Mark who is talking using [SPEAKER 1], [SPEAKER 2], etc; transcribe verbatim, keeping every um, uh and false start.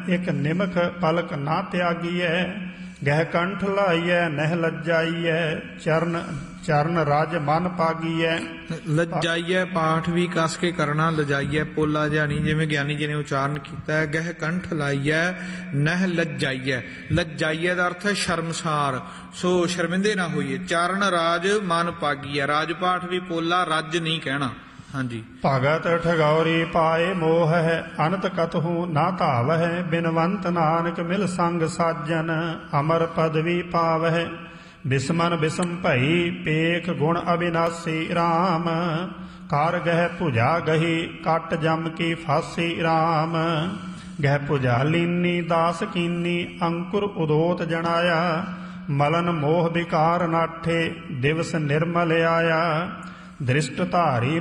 [SPEAKER 1] एक निमख पलक ना त्यागिए। गह कंठ लाइए नह लज्जाइए, चरण चरण राज मन पागिए।
[SPEAKER 2] ਲੱਜਾਈਏ ਪਾਠ ਵੀ ਕਸ ਕੇ ਕਰਨਾ, ਲਜਾਈਏ ਪੋਲਾ ਜਿਹਾ ਨਹੀਂ, ਜਿਵੇਂ ਗਿਆਨੀ ਜੀ ਨੇ ਉਚਾਰਨ ਕੀਤਾ ਹੈ। ਗਹਿ ਕੰਠ ਲਾਈਏ ਨਹਿ ਲੱਜਾਈਏ, ਲੱਜਾਈਏ ਦਾ ਅਰਥ ਹੈ ਸ਼ਰਮਸਾਰ, ਸੋ ਸ਼ਰਮਿੰਦੇ ਨਾ ਹੋਈਏ। ਚਰਨ ਰਾਜ ਮਨ ਪਾਗੀਏ, ਰਾਜ ਪਾਠ ਵੀ ਪੋਲਾ, ਰੱਜ ਨਹੀਂ ਕਹਿਣਾ। ਹਾਂਜੀ।
[SPEAKER 1] ਭਗਤ ਠਗੌਰੀ ਪਾਏ ਮੋਹ ਹੈ, ਅਨੰਤ ਕਤਹੂ ਨਾ ਧਾਵ ਹੈ। ਬਿਨਵੰਤ ਨਾਨਕ ਮਿਲ ਸੰਗ ਸਾਜਨ, ਅਮਰ ਪਦਵੀ ਪਾਵਹਿ। ਬਿਸਮਨ ਬਿਸਮ ਭਈ ਪੇਖ ਗੁਣ ਅਬਿਨਾਸੀ ਰਾਮ। ਕਾਰ ਗਹਿ ਭੁਜਾ ਗਹੀ ਕਟ ਜਮ ਕੀ ਫਾਸੀ ਰਾਮ। ਗਹਿ ਭੁਜਾ ਲੀਨੀ ਦਾਸ ਕੀਨੀ, ਅੰਕੁਰ ਉਦੋਤ ਜਣਾਇਆ। ਮਲਨ ਮੋਹ ਵਿਕਾਰ ਨਾਠੇ, ਦਿਵਸ ਨਿਰਮਲ ਆਇਆ। ਦ੍ਰਿਸ਼ਟ ਧਾਰੀ